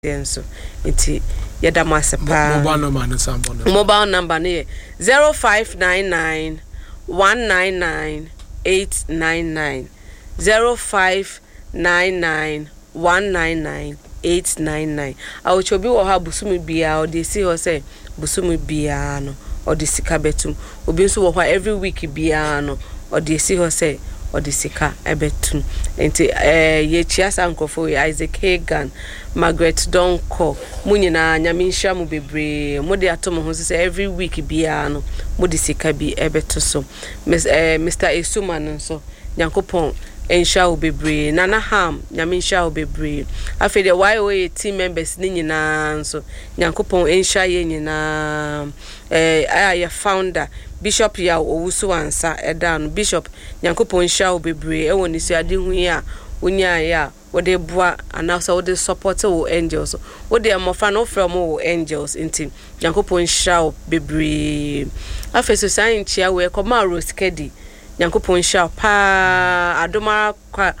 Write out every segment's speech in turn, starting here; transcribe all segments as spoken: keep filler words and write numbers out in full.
so nti yeda masepa mobile number no sambo no mobile number no zero five nine nine one nine nine eight nine nine zero five nine nine one nine nine eight nine nine awochobi wo ha busumi bia o de si ho say busumi bia no o de sika betum obi nso wo ha every week bia no o de si ho say o de sika ebetum enti eh ye chia sankofo Isaac Hagan Margaret Donko munyina nyaminsha mu bebre mo de atom ho say every week bia no mo de sika bi ebeto so Mister Esuma nso Nyankopon ensha obebre Nana Ham nyaminsha obebre afi de Y O A team members ni nyina nso Nyankopon ensha ye nyina eh aya founder Bishop ya owusu ansa edan Bishop Nyankopon ensha obebre e woni su ade hu ya onya ya wode boa anasa wode support wo angels wode amofa no from wo angels inti Nyankopon ensha obebre afi so san chia we koma Rose Kedi Nyankopon sha pa adoma kwa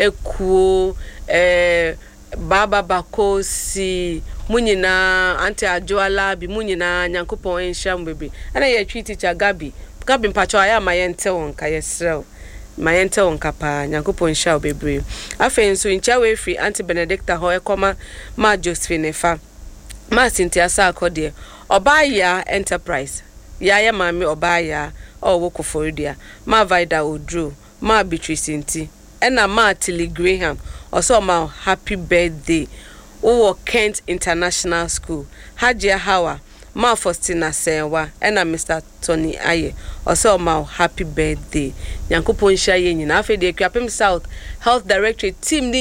ekuo eh baba bakosi munyina anti ajoala bi munyina Nyankopon ensha mbebe ana ye twi teacher Gabi Gabi mpacho aya mayente wonka yesrew mayente wonka pa Nyankopon sha obebre afen so ncha we free anti Benedicta ho ekoma ma Josephine fa ma Cynthia sa akode Obaya Enterprise ya ya mami Obaya o woko foridia ma Vida Odro ma Beatrice nti ena ma Tilly Graham also ma happy birthday wo Kent International School Hajia Hawa ma Faustina Senwa ena Mister Tony Aye also ma happy birthday Nyankopon hia ye nyina afi de Kwapem South Health Directorate team ni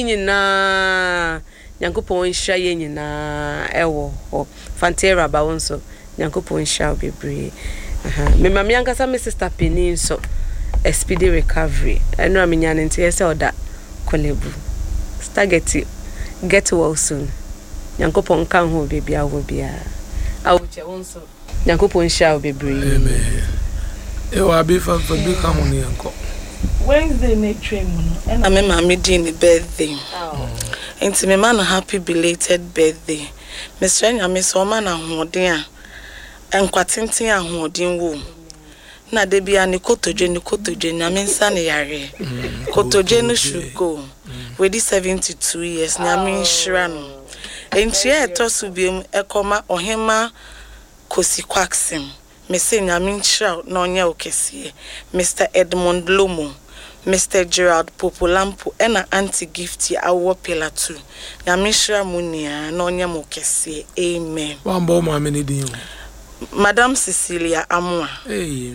nyina Nyankopon hia ye nyina ewo ho Fantera ba wonso Nyankopon hia obebre aha me mama yankasa me sister Penny so a speedy recovery eno amenyane nti yese oda kolebu stageti get well soon Nyankopon kan ho bebia wo bia awuche wonso Nyankopon hia obebre amen e wa be fa fa bi kan ho ne yanko Wednesday na train mu no ena me mama di ni birthday oh enti me man happy belated birthday Mister Nyame so ma na hoden a enkwatenten ahoden wo na de bia ni kotoje ni kotoje Nyame nsa ne yare kotoje no shugo we di seventy-two years Nyame nhira no enti e to so biem ekoma ohema kosi kwaksim me se Nyame nhira na onye okesie Mister Edmond Lomo Mister Gerald Popolampo ena anti gift ya awo pela two Nyame nhira munia na onye mokesie amen wambo ma me ni din Madam Cecilia Amwa. Hey,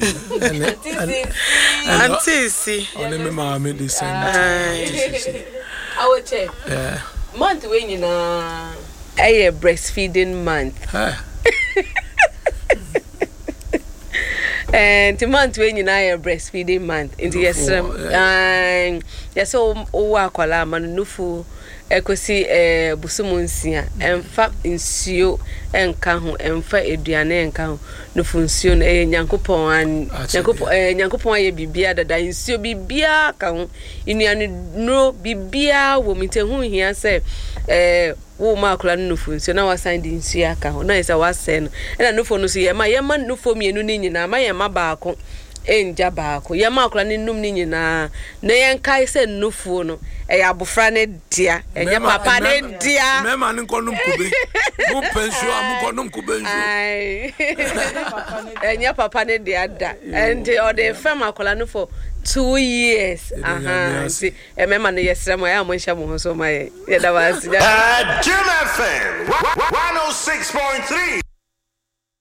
Auntie si. Only me ma me the same. Our check. Yeah. Month when you know a breastfeeding month. And the month when you know a breastfeeding month. Into yes, um, yes, so oh, akwala manufu. Ekosi eh busumunsia emfa nsio enka ho emfa eduane enka ho nufu nsio na eh Nyankopon an Nyankopon eh Nyankopon aye bibia dada nsio bibia ka ho inuane no bibia wo mitehu hia se eh wo ma akula nufu nsio na wasan di nsio aka ho na isa wase no na nufu no so ye ma ye ma nufu mienu ni nyina ma ye ma baako enja baako ye ma akula ni num ni nyina na ye nkai se nufu no e abofra ne dia enye papa ne dia me ma ne konum kube mu pensio am konum kube nso ai enye papa ne dia da and or the firm akola no for two years aha see e me ma ne yesra mo ya mo hia mo so ma ye ye da was Jim F M one oh six point three